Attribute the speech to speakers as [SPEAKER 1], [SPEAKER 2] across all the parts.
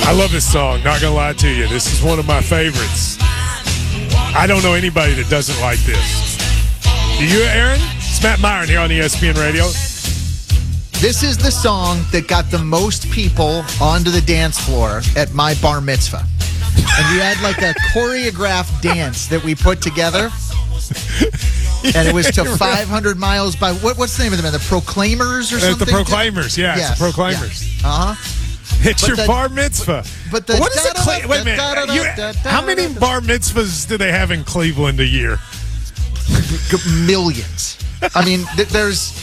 [SPEAKER 1] I love this song, not gonna lie to you. This is one of my favorites. I don't know anybody that doesn't like this. Do you, Aaron? It's Matt Myron here on ESPN Radio.
[SPEAKER 2] This is the song that got the most people onto the dance floor at my bar mitzvah. And we had like a choreographed dance that we put together. And it was to 500 miles by, what's the name of them? The Proclaimers or something?
[SPEAKER 1] The Proclaimers, yeah.
[SPEAKER 2] Yes,
[SPEAKER 1] It's the Proclaimers.
[SPEAKER 2] Yeah. Uh-huh.
[SPEAKER 1] It's your bar mitzvah.
[SPEAKER 2] But
[SPEAKER 1] what is it? Wait a minute. How many bar mitzvahs do they have in Cleveland a year?
[SPEAKER 2] Millions. I mean, there's...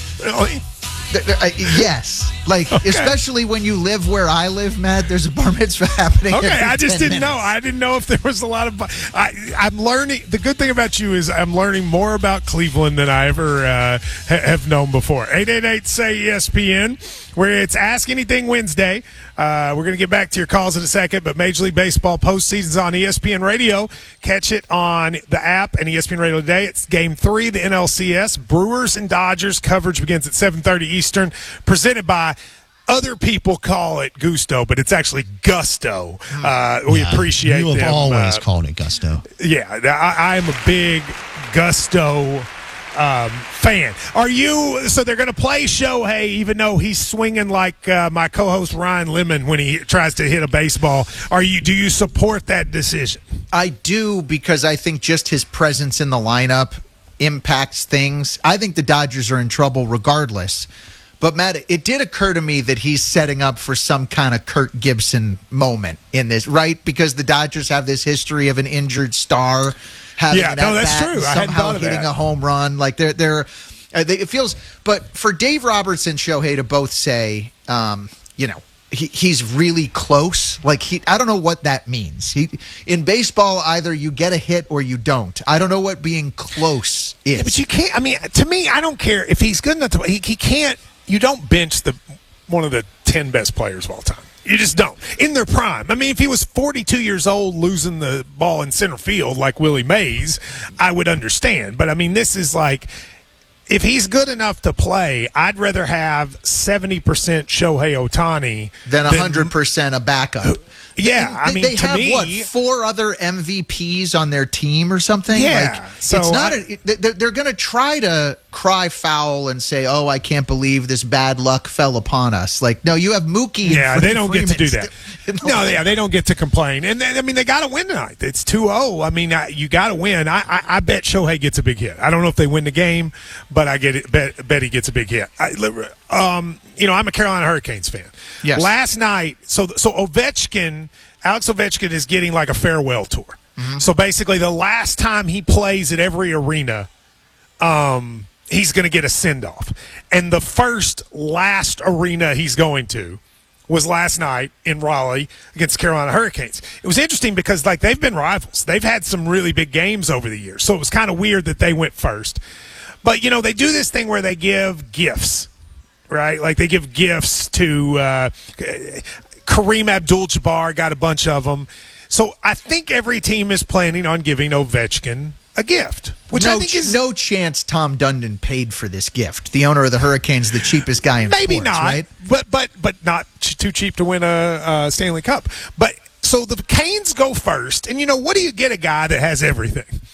[SPEAKER 2] yes. Like, okay. Especially when you live where I live, Matt, there's a bar mitzvah happening.
[SPEAKER 1] Okay, I just didn't
[SPEAKER 2] minutes.
[SPEAKER 1] know. I didn't know if there was a lot of... I'm learning... The good thing about you is I'm learning more about Cleveland than I ever have known before. 888-SAY-ESPN, where it's Ask Anything Wednesday. We're going to get back to your calls in a second, but Major League Baseball postseason's on ESPN Radio. Catch it on the app and ESPN Radio today. It's Game 3, the NLCS. Brewers and Dodgers coverage begins at 7:30 Eastern, presented by... Other people call it Gusto, but it's actually Gusto. We appreciate
[SPEAKER 3] you have
[SPEAKER 1] them.
[SPEAKER 3] always called it Gusto.
[SPEAKER 1] Yeah, I am a big Gusto fan. Are you? So they're going to play Shohei, even though he's swinging like my co-host Ryan Lemon when he tries to hit a baseball. Do you support that decision?
[SPEAKER 2] I do, because I think just his presence in the lineup impacts things. I think the Dodgers are in trouble regardless. But, Matt, it did occur to me that he's setting up for some kind of Kurt Gibson moment in this, right? Because the Dodgers have this history of an injured star having an at-bat
[SPEAKER 1] that's true. I hadn't thought of
[SPEAKER 2] hitting
[SPEAKER 1] that.
[SPEAKER 2] a home run. Like, it feels – but for Dave Roberts and Shohei to both say, he's really close. Like, I don't know what that means. In baseball, either you get a hit or you don't. I don't know what being close is.
[SPEAKER 1] Yeah, but you can't – I mean, to me, I don't care. If he's good enough to – he can't – you don't bench one of the 10 best players of all time. You just don't. In their prime. I mean, if he was 42 years old losing the ball in center field like Willie Mays, I would understand. But, I mean, this is like, if he's good enough to play, I'd rather have 70% Shohei Ohtani
[SPEAKER 2] than 100% a backup.
[SPEAKER 1] Yeah, I mean,
[SPEAKER 2] they have
[SPEAKER 1] me,
[SPEAKER 2] 4 other MVPs on their team or something.
[SPEAKER 1] Yeah,
[SPEAKER 2] like,
[SPEAKER 1] so
[SPEAKER 2] it's not. They're going to try to cry foul and say, "Oh, I can't believe this bad luck fell upon us." Like, no, you have Mookie.
[SPEAKER 1] Yeah, they don't get to do that.
[SPEAKER 2] No,
[SPEAKER 1] they don't get to complain. And I mean, they got to win tonight. It's 2-0. I mean, you got to win. I bet Shohei gets a big hit. I don't know if they win the game, but I bet he gets a big hit. I'm a Carolina Hurricanes fan.
[SPEAKER 2] Yes.
[SPEAKER 1] Last night, so Alex Ovechkin is getting like a farewell tour. Mm-hmm. So basically, the last time he plays at every arena, he's going to get a send-off. And the last arena he's going to was last night in Raleigh against the Carolina Hurricanes. It was interesting because, like, they've been rivals. They've had some really big games over the years. So it was kind of weird that they went first. But, they do this thing where they give gifts, right? Like, they give gifts to Kareem Abdul-Jabbar, got a bunch of them. So I think every team is planning on giving Ovechkin a gift, which I think is
[SPEAKER 2] no chance Tom Dundon paid for this gift. The owner of the Hurricanes, the cheapest guy in
[SPEAKER 1] maybe
[SPEAKER 2] sports,
[SPEAKER 1] not,
[SPEAKER 2] right?
[SPEAKER 1] But not too cheap to win a Stanley Cup. But so the Canes go first, and what do you get a guy that has everything?